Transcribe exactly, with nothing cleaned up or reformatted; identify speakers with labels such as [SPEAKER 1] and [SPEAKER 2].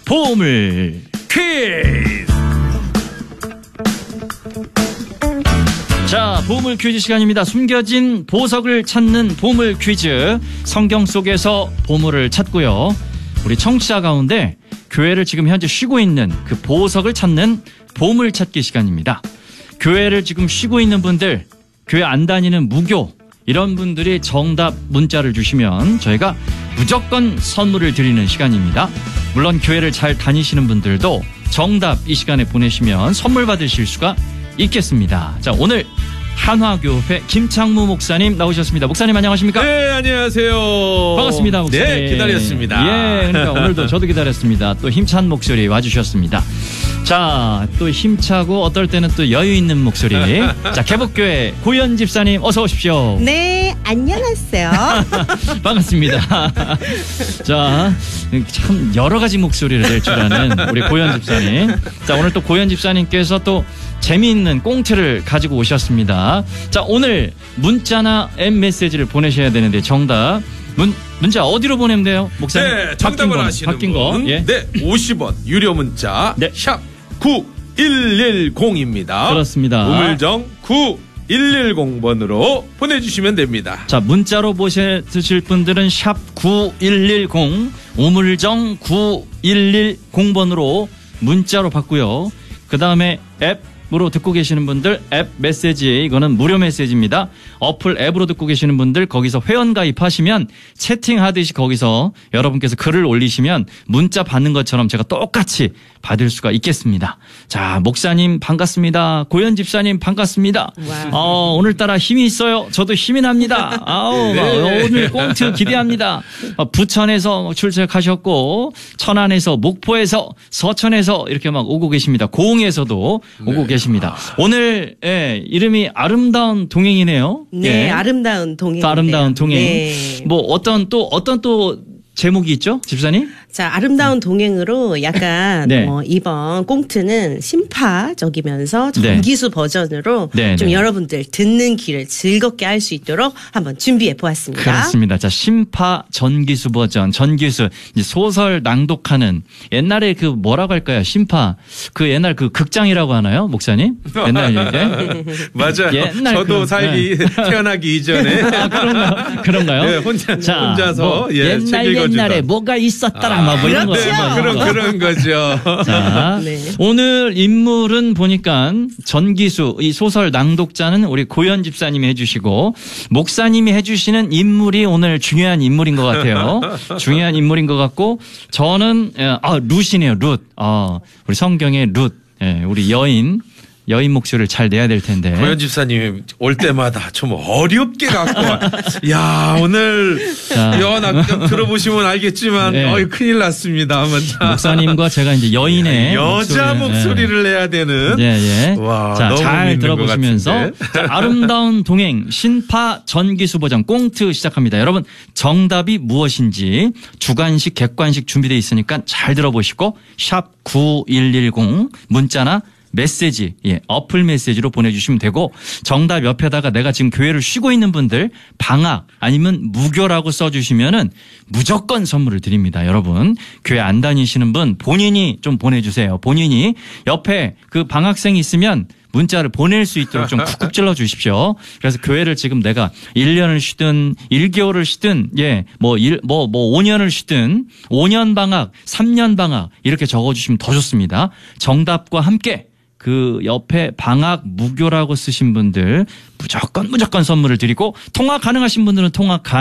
[SPEAKER 1] 보물 퀴즈. 자, 보물 퀴즈 시간입니다. 숨겨진 보석을 찾는 보물 퀴즈. 성경 속에서 보물을 찾고요. 우리 청취자 가운데 교회를 지금 현재 쉬고 있는 그 보석을 찾는 보물 찾기 시간입니다. 교회를 지금 쉬고 있는 분들, 교회 안 다니는 무교, 이런 분들이 정답 문자를 주시면 저희가 무조건 선물을 드리는 시간입니다. 물론 교회를 잘 다니시는 분들도 정답 이 시간에 보내시면 선물 받으실 수가 있겠습니다. 자, 오늘 한화교회 김창무 목사님 나오셨습니다. 목사님 안녕하십니까?
[SPEAKER 2] 네, 안녕하세요.
[SPEAKER 1] 반갑습니다, 목사님.
[SPEAKER 2] 네, 기다렸습니다.
[SPEAKER 1] 예, 그러니까 오늘도 저도 기다렸습니다. 또 힘찬 목소리 와주셨습니다. 자, 또 힘차고 어떨 때는 또 여유 있는 목소리. 자, 개복교회 고현 집사님 어서 오십시오.
[SPEAKER 3] 네, 안녕하세요.
[SPEAKER 1] 반갑습니다. 자, 참 여러 가지 목소리를 낼 줄 아는 우리 고현 집사님. 자, 오늘 또 고현 집사님께서 또 재미있는 꽁트를 가지고 오셨습니다. 자, 오늘 문자나 엠 메시지를 보내셔야 되는데 정답 문, 문자 어디로 보내면 돼요? 목사님.
[SPEAKER 2] 네, 정답을 아시는
[SPEAKER 1] 바뀐
[SPEAKER 2] 분.
[SPEAKER 1] 거. 예.
[SPEAKER 2] 네, 오십 원 유료 문자
[SPEAKER 1] 네.
[SPEAKER 2] 샵 구일일공입니다.
[SPEAKER 1] 그렇습니다.
[SPEAKER 2] 우물정 구일일공 번으로 보내주시면 됩니다.
[SPEAKER 1] 자, 문자로 보내주실 분들은 샵 구일일공, 우물정 구일일공 번으로 문자로 받고요. 그 다음에 앱으로 듣고 계시는 분들 앱 메시지, 이거는 무료 메시지입니다. 어플 앱으로 듣고 계시는 분들 거기서 회원 가입하시면 채팅하듯이 거기서 여러분께서 글을 올리시면 문자 받는 것처럼 제가 똑같이 받을 수가 있겠습니다. 자, 목사님 반갑습니다. 고현 집사님 반갑습니다. 어, 오늘따라 힘이 있어요. 저도 힘이 납니다. 아우,
[SPEAKER 2] 네.
[SPEAKER 1] 오늘 꽁트 기대합니다. 부천에서 출첵하셨고 천안에서, 목포에서, 서천에서 이렇게 막 오고 계십니다. 고흥에서도 오고
[SPEAKER 2] 네.
[SPEAKER 1] 계십니다. 오늘 예, 이름이 아름다운 동행이네요.
[SPEAKER 3] 네,
[SPEAKER 1] 예.
[SPEAKER 3] 아름다운 동행.
[SPEAKER 1] 아름다운 동행.
[SPEAKER 3] 네.
[SPEAKER 1] 뭐 어떤 또 어떤 또 제목이 있죠, 집사님?
[SPEAKER 3] 자, 아름다운 동행으로 약간
[SPEAKER 1] 네.
[SPEAKER 3] 어, 이번 꽁트는 심파적이면서
[SPEAKER 1] 네.
[SPEAKER 3] 전기수 버전으로
[SPEAKER 1] 네,
[SPEAKER 3] 좀
[SPEAKER 1] 네.
[SPEAKER 3] 여러분들 듣는 길을 즐겁게 할 수 있도록 한번 준비해 보았습니다.
[SPEAKER 1] 그렇습니다. 자, 심파 전기수 버전, 전기수 이제 소설 낭독하는 옛날에 그 뭐라고 할까요? 심파 그 옛날 그 극장이라고 하나요, 목사님? 옛날 이제
[SPEAKER 2] 맞아요.
[SPEAKER 1] 옛날
[SPEAKER 2] 저도
[SPEAKER 1] 그,
[SPEAKER 2] 살기 태어나기 이전에
[SPEAKER 1] 아, 그런가, 그런가요?
[SPEAKER 2] 네, 혼자
[SPEAKER 1] 자,
[SPEAKER 2] 혼자서
[SPEAKER 1] 뭐
[SPEAKER 2] 예,
[SPEAKER 1] 옛날
[SPEAKER 2] 책 읽어주던.
[SPEAKER 1] 옛날에 뭐가 있었더라, 막 뭐 이런 거.
[SPEAKER 3] 그렇죠.
[SPEAKER 2] 네, 뭐 그런 그런 거죠.
[SPEAKER 1] 자,
[SPEAKER 3] 네.
[SPEAKER 1] 오늘 인물은 보니까 전기수, 이 소설 낭독자는 우리 고현 집사님이 해주시고 목사님이 해주시는 인물이 오늘 중요한 인물인 것 같아요. 중요한 인물인 것 같고 저는 아, 룻이네요. 룻. 아, 우리 성경의 룻. 예, 우리 여인. 여인 목소리를 잘 내야 될 텐데.
[SPEAKER 2] 고현 집사님 올 때마다 좀 어렵게 갖고 와. 야, 오늘
[SPEAKER 1] 자.
[SPEAKER 2] 여 낙점 들어보시면 알겠지만
[SPEAKER 1] 네.
[SPEAKER 2] 어이 큰일 났습니다.
[SPEAKER 1] 목사님과 제가 이제 여인의
[SPEAKER 2] 여자
[SPEAKER 1] 목소리,
[SPEAKER 2] 목소리를
[SPEAKER 1] 예.
[SPEAKER 2] 내야 되는.
[SPEAKER 1] 예, 예.
[SPEAKER 2] 와,
[SPEAKER 1] 자,
[SPEAKER 2] 너무
[SPEAKER 1] 잘
[SPEAKER 2] 믿는
[SPEAKER 1] 들어보시면서
[SPEAKER 2] 것 같은데.
[SPEAKER 1] 자, 아름다운 동행 신파 전기수 버전 꽁트 시작합니다. 여러분 정답이 무엇인지 주관식 객관식 준비되어 있으니까 잘 들어보시고 샵 구일일공 문자나 메시지, 예, 어플 메시지로 보내주시면 되고 정답 옆에다가 내가 지금 교회를 쉬고 있는 분들 방학 아니면 무교라고 써주시면은 무조건 선물을 드립니다. 여러분 교회 안 다니시는 분 본인이 좀 보내주세요. 본인이 옆에 그 방학생이 있으면 문자를 보낼 수 있도록 좀 쿡쿡 찔러 주십시오. 그래서 교회를 지금 내가 일 년을 쉬든 일 개월을 쉬든 예, 뭐 일, 뭐, 뭐 오 년을 쉬든 오 년 방학, 삼 년 방학 이렇게 적어 주시면 더 좋습니다. 정답과 함께 그 옆에 방학 무교라고 쓰신 분들 무조건 무조건 선물을 드리고 통화 가능하신 분들은 통화 가